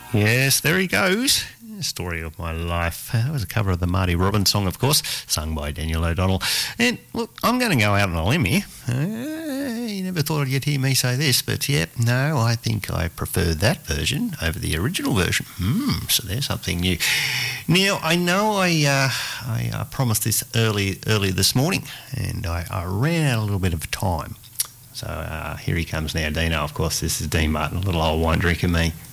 Yes, there he goes. Story of my life. That was a cover of the Marty Robbins song, of course, sung by Daniel O'Donnell. And look, I'm going to go out on a limb here. You never thought you'd hear me say this, but yeah, no, I think I prefer that version over the original version. So there's something new. Now, I know I promised this early this morning, and I ran out a little bit of time. So here he comes now, Dino. Of course, this is Dean Martin, a little old wine drinker me.